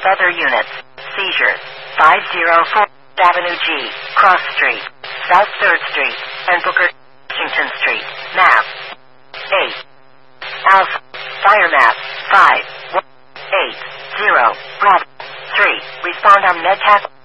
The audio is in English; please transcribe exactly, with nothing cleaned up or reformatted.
other units. Seizures. five oh four Avenue G, Cross Street, South third Street, and Booker, Washington Street. Map. eight. Alpha. Fire map. five. one eight zero. Bravo. three. Respond on MedTac.